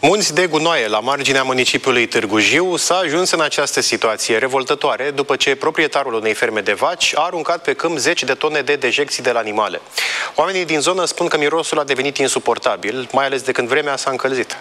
Munți de gunoaie la marginea municipiului Târgu Jiu s-a ajuns în această situație revoltătoare după ce proprietarul unei ferme de vaci a aruncat pe câmp 10 de tone de dejecții de la animale. Oamenii din zonă spun că mirosul a devenit insuportabil, mai ales de când vremea s-a încălzit.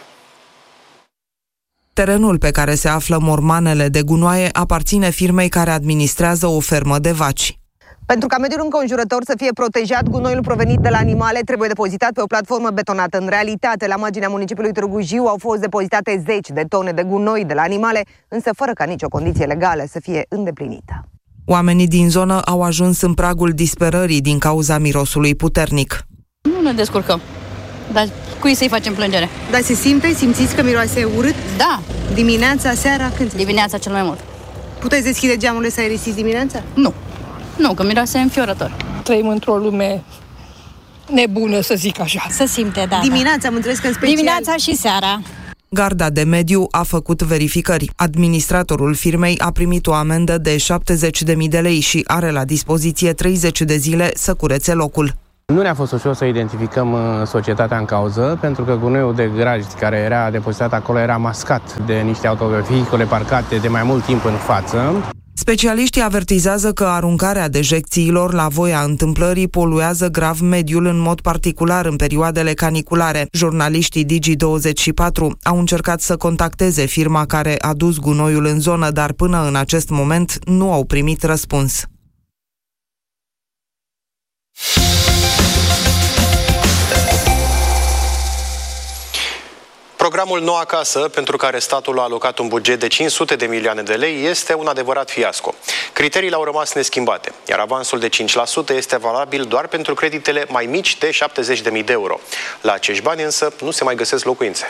Terenul pe care se află mormanele de gunoaie aparține firmei care administrează o fermă de vaci. Pentru ca mediul înconjurător să fie protejat, gunoiul provenit de la animale trebuie depozitat pe o platformă betonată. În realitate, la marginea municipiului Târgu Jiu au fost depozitate 10 de tone de gunoi de la animale, însă fără ca nicio condiție legală să fie îndeplinită. Oamenii din zonă au ajuns în pragul disperării din cauza mirosului puternic. Nu ne descurcăm, dar cui să-i facem plângere? Dar se simte? Simțiți că miroase urât? Da. Dimineața, seara, când? Dimineața cel mai mult. Puteți deschide geamurile să aerisiți dimineața? Nu, că miroase înfiorător. Trăim într-o lume nebună, să zic așa. Se simte, da. Dimineața, am înțeles că în special... Dimineața și seara. Garda de mediu a făcut verificări. Administratorul firmei a primit o amendă de 70.000 de lei și are la dispoziție 30 de zile să curețe locul. Nu ne-a fost ușor să identificăm societatea în cauză, pentru că gunoiul de graj care era depozitat acolo era mascat de niște autovehicule parcate de mai mult timp în față. Specialiștii avertizează că aruncarea dejecțiilor la voia întâmplării poluează grav mediul, în mod particular în perioadele caniculare. Jurnaliștii Digi24 au încercat să contacteze firma care a dus gunoiul în zonă, dar până în acest moment nu au primit răspuns. Programul Noua Casă, pentru care statul a alocat un buget de 500 de milioane de lei, este un adevărat fiasco. Criteriile au rămas neschimbate, iar avansul de 5% este valabil doar pentru creditele mai mici de 70.000 de euro. La acești bani însă nu se mai găsesc locuințe.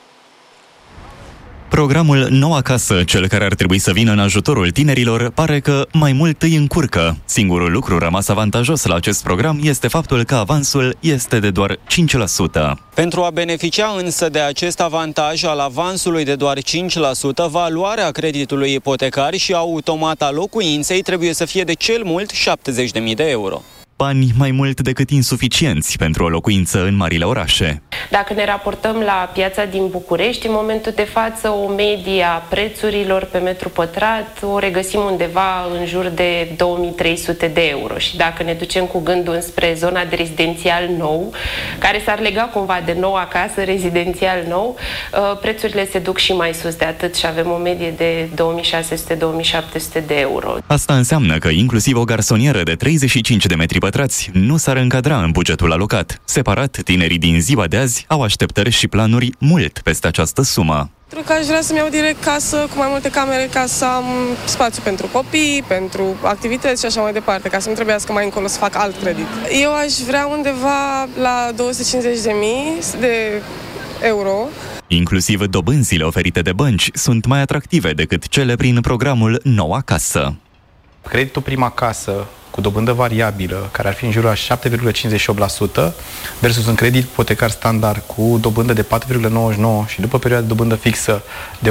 Programul Noua Casă, cel care ar trebui să vină în ajutorul tinerilor, pare că mai mult îi încurcă. Singurul lucru rămas avantajos la acest program este faptul că avansul este de doar 5%. Pentru a beneficia însă de acest avantaj al avansului de doar 5%, valoarea creditului ipotecar și automat a locuinței trebuie să fie de cel mult 70.000 de euro. Bani mai mult decât insuficienți pentru o locuință în marile orașe. Dacă ne raportăm la piața din București, în momentul de față, o medie a prețurilor pe metru pătrat o regăsim undeva în jur de 2300 de euro. Și dacă ne ducem cu gândul înspre zona de rezidențial nou, care s-ar lega cumva de Noua Casă, rezidențial nou, prețurile se duc și mai sus de atât și avem o medie de 2600-2700 de euro. Asta înseamnă că inclusiv o garsonieră de 35 de metri pătrați nu s-ar încadra în bugetul alocat. Separat, tinerii din ziua de azi au așteptări și planuri mult peste această sumă. Pentru că aș vrea să-mi iau direct casă cu mai multe camere ca să am spațiu pentru copii, pentru activități și așa mai departe, ca să nu trebuiască mai încolo să fac alt credit. Eu aș vrea undeva la 250.000 de euro. Inclusiv dobânzile oferite de bănci sunt mai atractive decât cele prin programul Noua Casă. Creditul prima casă cu dobândă variabilă, care ar fi în jurul a 7,58%, versus un credit ipotecar standard cu dobândă de 4,99% și după perioada de dobândă fixă de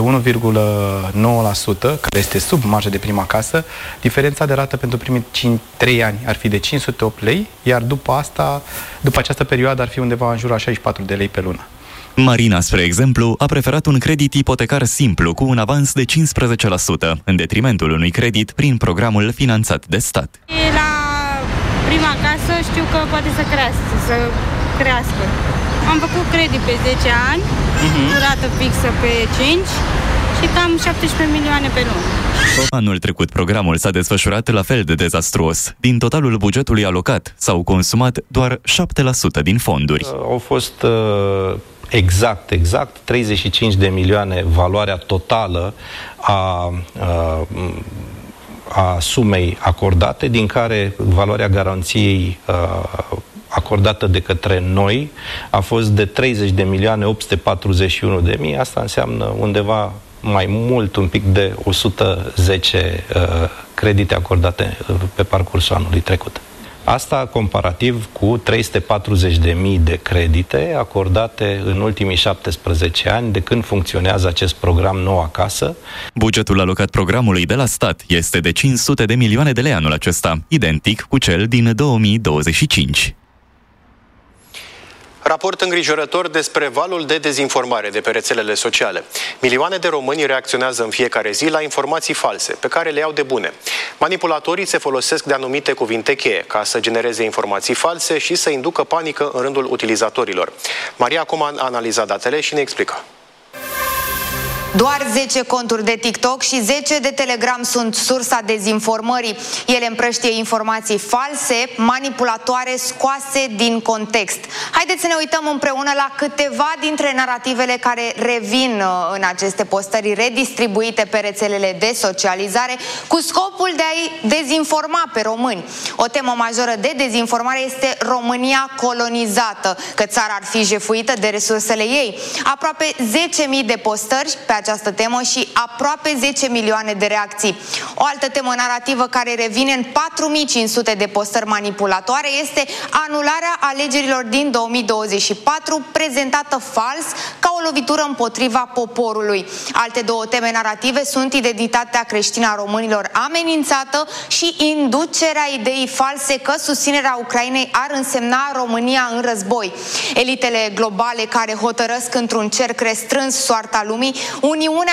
1,9%, care este sub marja de prima casă, diferența de rată pentru primii 3 ani ar fi de 508 lei, iar după această perioadă ar fi undeva în jurul a 64 de lei pe lună. Marina, spre exemplu, a preferat un credit ipotecar simplu cu un avans de 15%, în detrimentul unui credit prin programul finanțat de stat. La prima casă știu că poate să crească. Am făcut credit pe 10 ani, cu rată fixă pe 5 și cam 17 milioane pe lună. Anul trecut, programul s-a desfășurat la fel de dezastruos. Din totalul bugetului alocat, s-au consumat doar 7% din fonduri. Au fost exact 35 de milioane valoarea totală a sumei acordate, din care valoarea garanției acordată de către noi a fost de 30.841.000. Asta înseamnă undeva mai mult, un pic de 110 credite acordate pe parcursul anului trecut. Asta comparativ cu 340.000 de credite acordate în ultimii 17 ani de când funcționează acest program Noua Casă. Bugetul alocat programului de la stat este de 500 de milioane de lei anul acesta, identic cu cel din 2025. Raport îngrijorător despre valul de dezinformare de pe rețelele sociale. Milioane de români reacționează în fiecare zi la informații false, pe care le iau de bune. Manipulatorii se folosesc de anumite cuvinte cheie ca să genereze informații false și să inducă panică în rândul utilizatorilor. Maria Coman a analizat datele și ne explică. Doar 10 conturi de TikTok și 10 de Telegram sunt sursa dezinformării. Ele împrăștie informații false, manipulatoare, scoase din context. Haideți să ne uităm împreună la câteva dintre narativele care revin în aceste postări redistribuite pe rețelele de socializare cu scopul de a-i dezinforma pe români. O temă majoră de dezinformare este România colonizată, că țara ar fi jefuită de resursele ei. Aproape 10.000 de postări pe această temă și aproape 10 milioane de reacții. O altă temă narativă care revine în 4500 de postări manipulatoare este anularea alegerilor din 2024, prezentată fals ca o lovitură împotriva poporului. Alte două teme narative sunt identitatea creștină a românilor amenințată și inducerea ideii false că susținerea Ucrainei ar însemna România în război. Elitele globale care hotărăsc într-un cerc restrâns soarta lumii, Uniunea